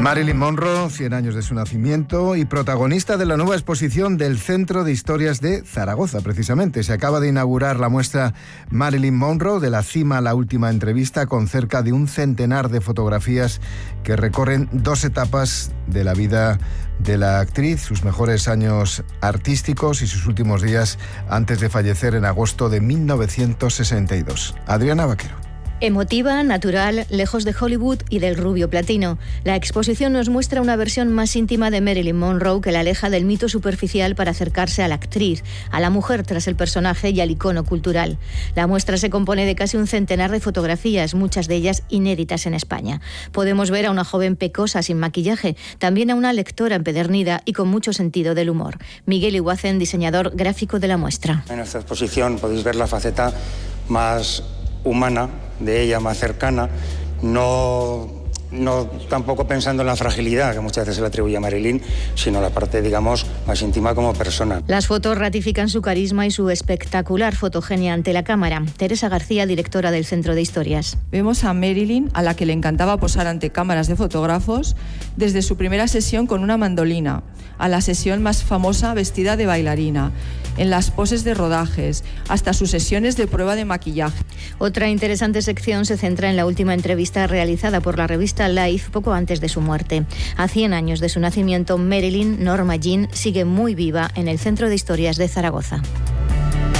Marilyn Monroe, 100 años de su nacimiento y protagonista de la nueva exposición del Centro de Historias de Zaragoza, precisamente. Se acaba de inaugurar la muestra Marilyn Monroe, de la cima a la última entrevista, con cerca de un centenar de fotografías que recorren 2 etapas de la vida de la actriz, sus mejores años artísticos y sus últimos días antes de fallecer en agosto de 1962. Adriana Vaquero. Emotiva, natural, lejos de Hollywood y del rubio platino. La exposición nos muestra una versión más íntima de Marilyn Monroe que la aleja del mito superficial para acercarse a la actriz, a la mujer tras el personaje y al icono cultural. La muestra se compone de casi un centenar de fotografías, muchas de ellas inéditas en España. Podemos ver a una joven pecosa sin maquillaje, también a una lectora empedernida y con mucho sentido del humor. Miguel Iguacen, diseñador gráfico de la muestra. En esta exposición podéis ver la faceta más humana de ella, más cercana, no tampoco pensando en la fragilidad que muchas veces se le atribuye a Marilyn, sino la parte, digamos, más íntima como persona. Las fotos ratifican su carisma y su espectacular fotogenia ante la cámara. Teresa García, directora del Centro de Historias. Vemos a Marilyn, a la que le encantaba posar ante cámaras de fotógrafos, desde su primera sesión con una mandolina, a la sesión más famosa vestida de bailarina, en las poses de rodajes, hasta sus sesiones de prueba de maquillaje. Otra interesante sección se centra en la última entrevista realizada por la revista Life poco antes de su muerte. A 100 años de su nacimiento, Marilyn, Norma Jean, sigue muy viva en el Centro de Historias de Zaragoza.